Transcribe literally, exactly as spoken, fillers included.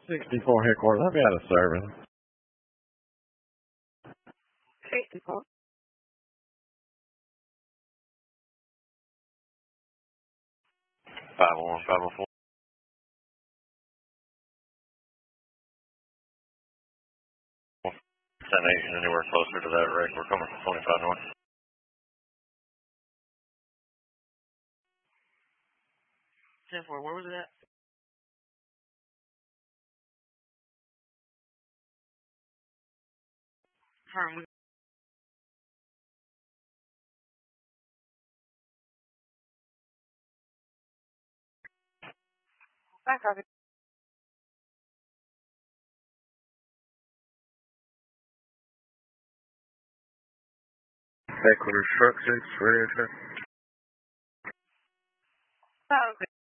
sixty-four headquarters, I'll be out of service. sixty-four. five oh one, five oh four. ten eight and anywhere closer to that rate. We're coming from twenty-five north. ten four, where was it at? Firm. Back copy. Headquarters truck six, ready to Oh, okay.